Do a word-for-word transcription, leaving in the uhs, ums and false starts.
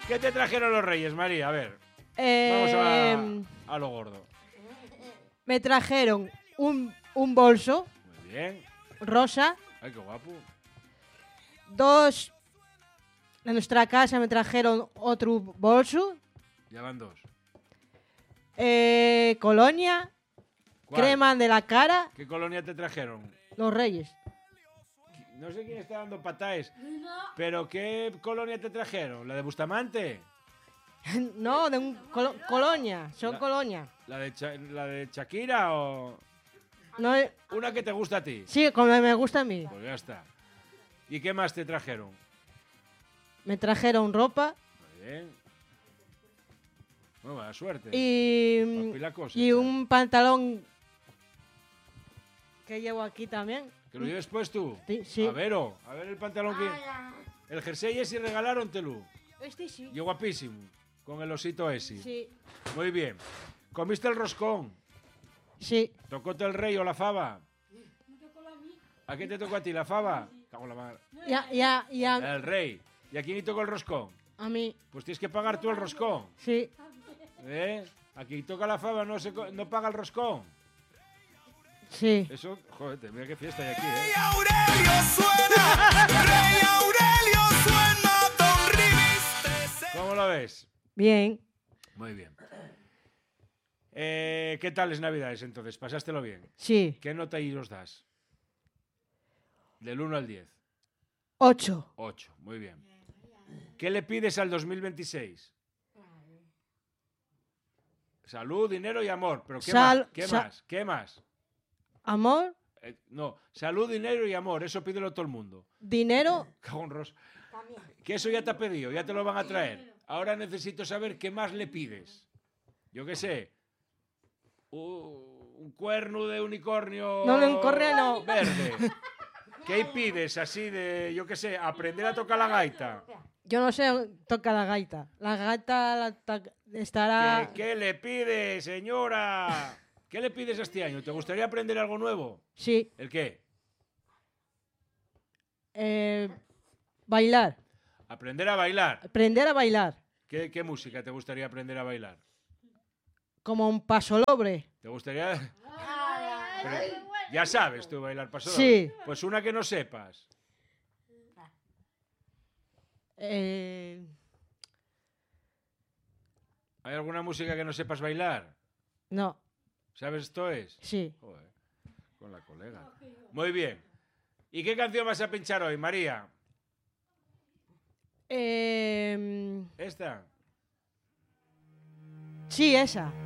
¿Qué te trajeron los Reyes, María? A ver. Eh, Vamos a, a lo gordo. Me trajeron un, un bolso Muy bien. rosa. Ay, qué guapo. Dos. En nuestra casa me trajeron otro bolso. Ya van dos. Eh, colonia. ¿Cuál? Crema de la cara. ¿Qué colonia te trajeron? Los Reyes. No sé quién está dando pataes, pero ¿qué colonia te trajeron? ¿La de Bustamante? No, de un colo- colonia. Son La- colonia. ¿La de, Cha- ¿La de Shakira o...? No, es- Una que te gusta a ti. sí, como me gusta a mí. Pues ya está. ¿Y qué más te trajeron? Me trajeron ropa Muy bien. Muy buena suerte. y, Papi, la cosa, y chaval. un pantalón que llevo aquí también. ¿Que lo lleves pues tú? Sí, sí. A ver, oh, a ver el pantalón que... El jersey ese regalarontelo. Este sí. Y guapísimo. Con el osito ese. Sí. Muy bien. ¿Comiste el roscón? Sí. ¿Tocóte el rey o la fava? ¿A qué te tocó a ti, la fava? Cago en la madre. Ya, ya, ya. El rey. ¿Y a quién le tocó el roscón? A mí. Pues tienes que pagar tú el roscón. Sí. ¿Eh? A quien toca la fava no, se co- no paga el roscón. Sí. Eso, joder, mira qué fiesta hay aquí, ¿eh? Rey Aurelio suena, Rey Aurelio suena, Don Rivis. ¿Cómo lo ves? Bien. Muy bien. Eh, ¿Qué tal es Navidades entonces? ¿Pasástelo bien? Sí. ¿Qué nota ahí os das? Del uno al diez. Ocho. ocho, muy bien. ¿Qué le pides al dos mil veintiséis? Salud, dinero y amor. ¿Pero qué Sal- más? ¿Qué sa- más? ¿Qué más? Amor, Eh, no, salud, dinero y amor. Eso pídelo todo el mundo. dinero. Cago en Ros. Que eso ya te ha pedido, ya te lo van a traer. Ahora necesito saber qué más le pides. Yo qué sé. U- un cuerno de unicornio. No, de unicornio no. Verde. ¿Qué pides así de, yo qué sé, aprender a tocar la gaita? Yo no sé tocar la gaita. La gaita la ta- estará. ¿Qué, qué le pides, señora? ¿Qué le pides este año? ¿Te gustaría aprender algo nuevo? Sí. ¿El qué? Eh, bailar. Aprender a bailar. Aprender a bailar. ¿Qué, qué música te gustaría aprender a bailar? Como un pasolobre. ¿Te gustaría...? Pero ya sabes tú bailar paso. Sí. Pues una que no sepas. Eh, ¿Hay alguna música que no sepas bailar? no. ¿Sabes esto es? Sí. Joder, con la colega. Muy bien. ¿Y qué canción vas a pinchar hoy, María? Eh, ¿Esta? sí, esa.